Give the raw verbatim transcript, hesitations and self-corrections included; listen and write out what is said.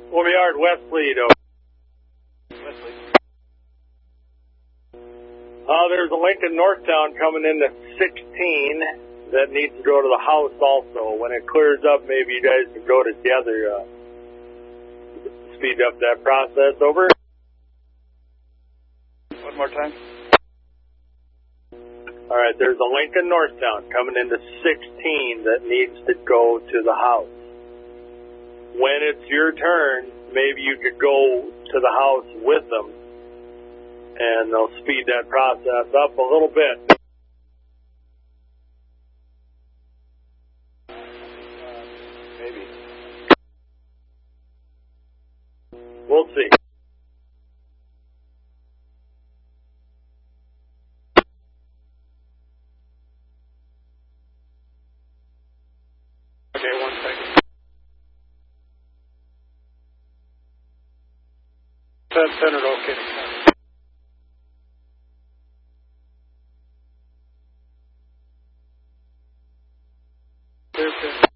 Home Yard, Wesley. Wesley. Uh, there's a Lincoln Northtown coming into sixteen that needs to go to the house also. When it clears up, maybe you guys can go together. Uh, speed up that process. Over. One more time. All right, there's a Lincoln Northtown coming into sixteen that needs to go to the house. When it's your turn, maybe you could go to the house with them, and they'll speed that process up a little bit. Maybe. We'll see. Okay, one second. That's centered okay. There's the